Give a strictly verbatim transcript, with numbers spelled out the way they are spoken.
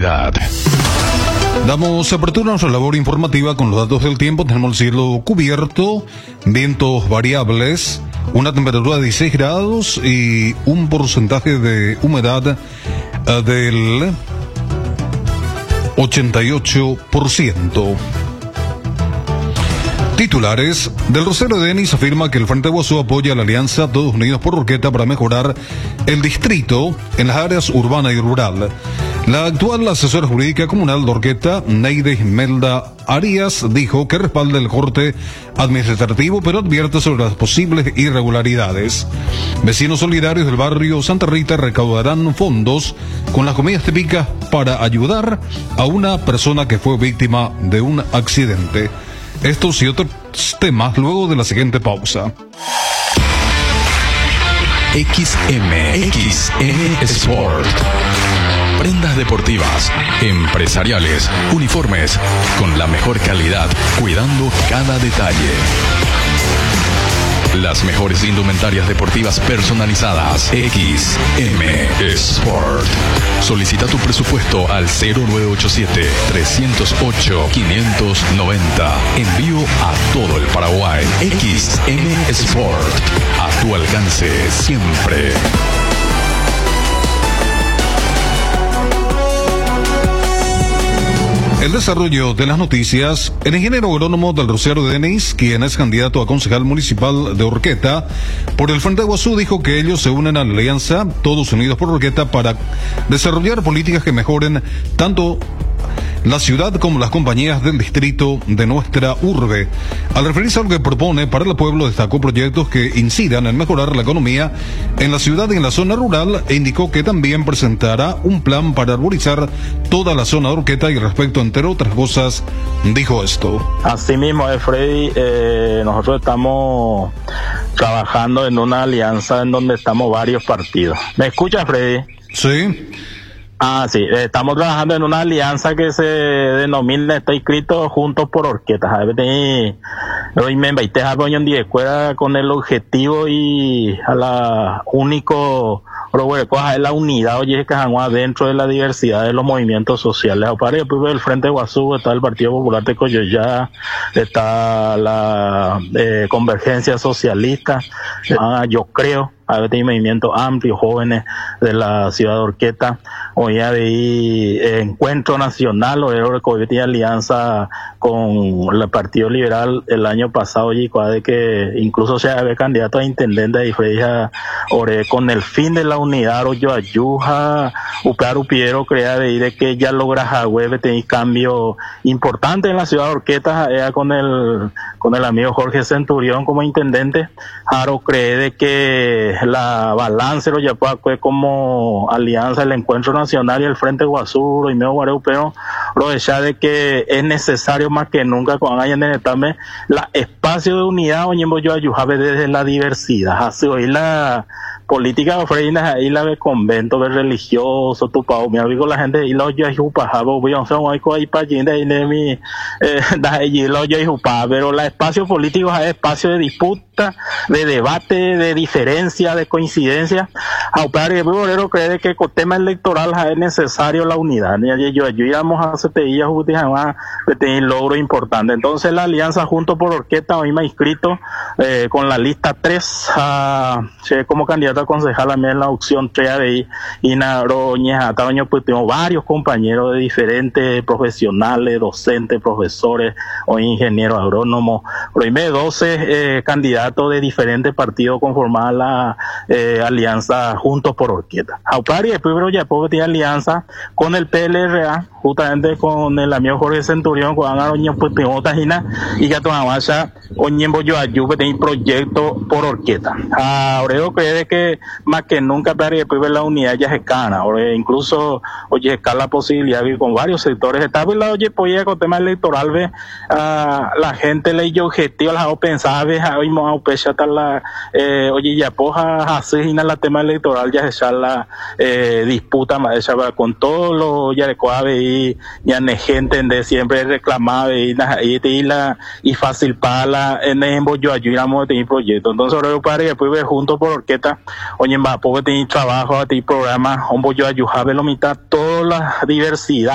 ciudad. Damos apertura a nuestra labor informativa con los datos del tiempo. Tenemos el cielo cubierto, vientos variables, una temperatura de dieciséis grados y un porcentaje de humedad uh, del ochenta y ocho por ciento. Titulares. Del Rosario de Denis afirma que el Frente Guasú apoya a la alianza Todos Unidos por Urqueta para mejorar el distrito en las áreas urbana y rural. La actual asesora jurídica comunal de Urqueta, Neide Imelda Arias, dijo que respalda el corte administrativo, pero advierte sobre las posibles irregularidades. Vecinos solidarios del barrio Santa Rita recaudarán fondos con las comidas típicas para ayudar a una persona que fue víctima de un accidente. Estos y otros temas luego de la siguiente pausa. X M X M Sport. Prendas deportivas, empresariales, uniformes, con la mejor calidad, cuidando cada detalle. Las mejores indumentarias deportivas personalizadas. X M Sport. Solicita tu presupuesto al cero nueve ocho siete, tres cero ocho, cinco nueve cero. Envío a todo el Paraguay. X M Sport. A tu alcance siempre. El desarrollo de las noticias. El ingeniero agrónomo del Rosario de Denis, quien es candidato a concejal municipal de Urqueta por el Frente Guasú, dijo que ellos se unen a la alianza Todos Unidos por Urqueta para desarrollar políticas que mejoren tanto la ciudad como las compañías del distrito de nuestra urbe. Al referirse a lo que propone para el pueblo, destacó proyectos que incidan en mejorar la economía en la ciudad y en la zona rural, e indicó que también presentará un plan para arborizar toda la zona de Urqueta. Y respecto, entre otras cosas, dijo esto. Así mismo, eh, Freddy, eh, nosotros estamos trabajando en una alianza en donde estamos varios partidos. ¿Me escucha, Freddy? Sí. Ah, sí, estamos trabajando en una alianza que se denomina, está inscrito Juntos por Urqueta. Hoy me invité a Boñón de Escuela con el objetivo y a la único es la unidad, oye, que dentro de la diversidad de los movimientos sociales. Aparte del Frente Guasú está el Partido Popular de Coyoyá, está la eh, Convergencia Socialista, ah, yo creo. A veces hay movimiento amplio, jóvenes de la ciudad de Urqueta. Hoy hay eh, encuentro nacional, o hay alianza con el Partido Liberal el año pasado, y de que incluso se había candidato a intendente de Freya Ore con el fin de la unidad, o yo ayuja, upar upiero, crea de, de que ya logra web tener cambio importante en la ciudad de Urqueta, eh, con el con el amigo Jorge Centurión como intendente. Jaro cree de que la balance lo llevó como alianza el Encuentro Nacional y el Frente Guasú y medio guareupeón, lo de ya de que es necesario más que nunca cuando hayan en el la espacio de unidad, o yo ayujabe desde la diversidad. Así hoy la política ofreína ahí la de convento de religioso tu pau mi amigo la gente y lo yo ayupa jabo voy a hacer un eco ahí para allí de mi eh da allí lo yo ayupa, pero la espacio político es espacio de disputa, de debate, de diferencia, de coincidencia. Aupar y Bolero cree que con tema electoral es necesario la unidad. Y yo yo íbamos a hacer días de tener logro importante. Entonces la alianza Juntos por Urqueta hoy me ha inscrito eh, con la lista tres uh, como candidato a concejal a mí en la opción tres de ahí y Naroña hasta año pues tengo varios compañeros de diferentes profesionales, docentes, profesores o ingenieros agrónomos. Hoy me doce eh, candidatos de diferentes partidos conformar la eh, alianza Juntos por Urqueta. Aupar y después ya puedo tener alianza con el P L R A, justamente con el amigo Jorge Centurión, con Aroña pues tengo otra gina y ya tomamos ya oñembo yo ayude tener proyecto por Urqueta. Ahora cree que más que nunca para después ver la unidad ya se cana, ahora incluso oye está la posibilidad de ir con varios sectores. Está la oye pues con tema electoral ve a la gente le yo objetivo la pensaba ve hoy mo pecha la eh, oye ya poja así la tema electoral ya se la eh, disputa más esa con todo lo ya de coave y ya ne gente de siempre reclamaba y la y la y fácil para la en el yo ayudamos a tener proyecto. Entonces ahora para después ver Juntos por Urqueta oye, va, porque tener trabajo, tener programa, un bollo ayujabe lo mitad, toda la diversidad.